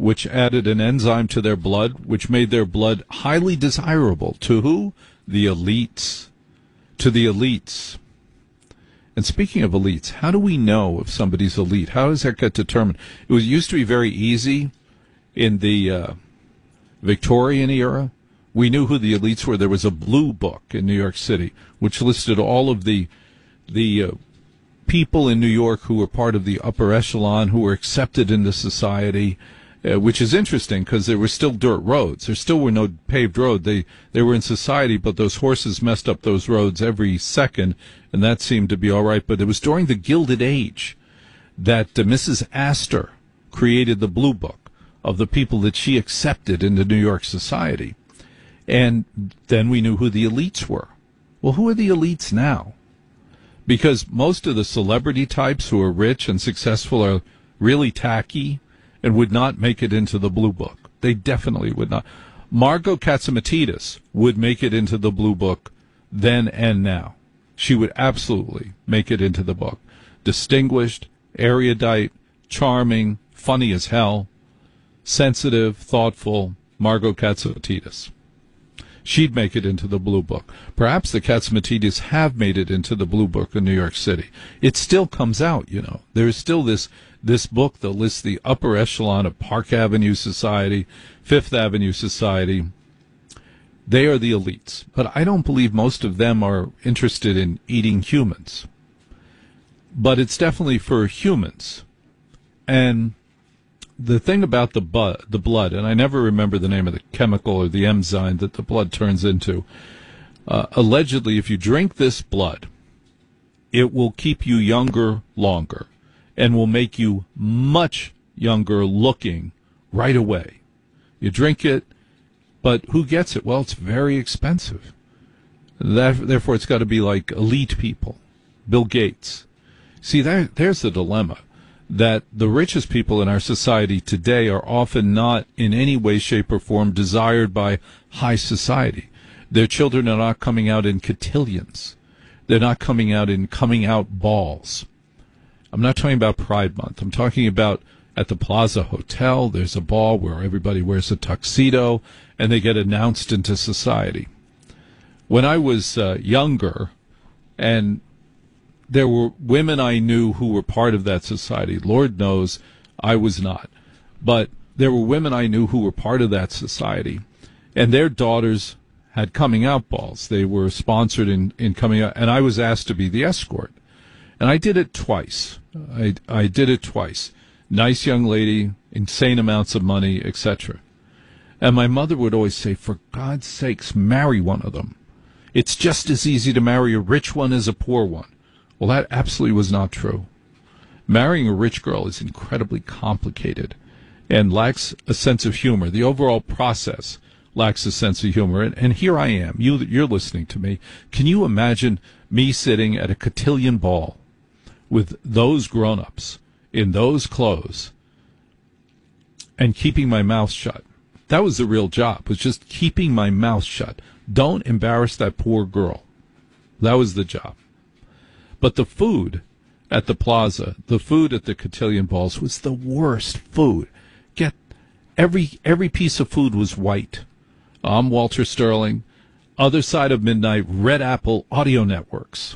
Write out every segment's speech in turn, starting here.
which added an enzyme to their blood, which made their blood highly desirable. To who? The elites. To the elites. And speaking of elites, how do we know if somebody's elite? How does that get determined? It used to be very easy in the Victorian era. We knew who the elites were. There was a blue book in New York City, which listed all of the people in New York who were part of the upper echelon, who were accepted into society, which is interesting because there were still dirt roads. There still were no paved road. They were in society, but those horses messed up those roads every second, and that seemed to be all right. But it was during the Gilded Age that Mrs. Astor created the Blue Book of the people that she accepted into New York society. And then we knew who the elites were. Well, who are the elites now? Because most of the celebrity types who are rich and successful are really tacky and would not make it into the Blue Book. They definitely would not. Margot Katzimatidis would make it into the Blue Book then and now. She would absolutely make it into the book. Distinguished, erudite, charming, funny as hell, sensitive, thoughtful, Margot Katzimatidis. She'd make it into the Blue Book. Perhaps the Katzimatidis have made it into the Blue Book in New York City. It still comes out, you know. There's still this book that lists the upper echelon of Park Avenue society, Fifth Avenue society. They are the elites. But I don't believe most of them are interested in eating humans. But it's definitely for humans. And the thing about the blood, and I never remember the name of the chemical or the enzyme that the blood turns into, allegedly, if you drink this blood, it will keep you younger longer and will make you much younger looking right away. You drink it, but who gets it? Well, it's very expensive. Therefore, it's got to be like elite people, Bill Gates. See, there's the dilemma. That the richest people in our society today are often not in any way, shape, or form desired by high society. Their children are not coming out in cotillions. They're not coming out in coming-out balls. I'm not talking about Pride Month. I'm talking about at the Plaza Hotel, there's a ball where everybody wears a tuxedo, and they get announced into society. When I was younger, and there were women I knew who were part of that society. Lord knows I was not. But there were women I knew who were part of that society, and their daughters had coming out balls. They were sponsored in coming out, and I was asked to be the escort. And I did it twice. I did it twice. Nice young lady, insane amounts of money, etc. And my mother would always say, for God's sakes, marry one of them. It's just as easy to marry a rich one as a poor one. Well, that absolutely was not true. Marrying a rich girl is incredibly complicated and lacks a sense of humor. The overall process lacks a sense of humor. And here I am. You're listening to me. Can you imagine me sitting at a cotillion ball with those grown-ups in those clothes and keeping my mouth shut? That was the real job, was just keeping my mouth shut. Don't embarrass that poor girl. That was the job. But the food at the plaza, the food at the cotillion balls was the worst food. Every piece of food was white. I'm Walter Sterling. Other Side of Midnight, Red Apple Audio Networks.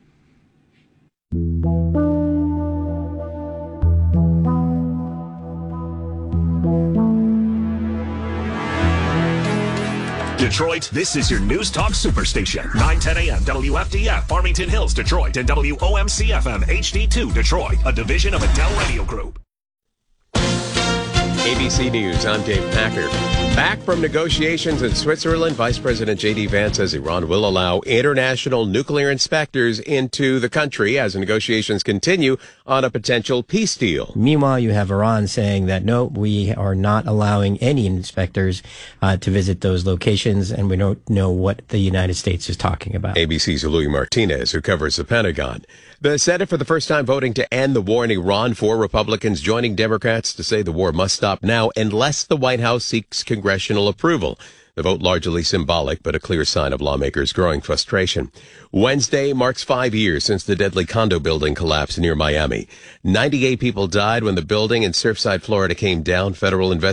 Detroit, this is your News Talk Superstation. 9:10 a.m. WFDF, Farmington Hills, Detroit, and WOMC-FM HD2, Detroit, a division of Adele Radio Group. ABC News, I'm Dave Packer. Back from negotiations in Switzerland, Vice President J.D. Vance says Iran will allow international nuclear inspectors into the country as negotiations continue on a potential peace deal. Meanwhile, you have Iran saying that, no, we are not allowing any inspectors to visit those locations, and we don't know what the United States is talking about. ABC's Louis Martinez, who covers the Pentagon. The Senate for the first time voting to end the war in Iran, 4 Republicans joining Democrats to say the war must stop now unless the White House seeks congressional approval. The vote largely symbolic, but a clear sign of lawmakers' growing frustration. Wednesday marks 5 years since the deadly condo building collapsed near Miami. 98 people died when the building in Surfside, Florida came down. Federal investigators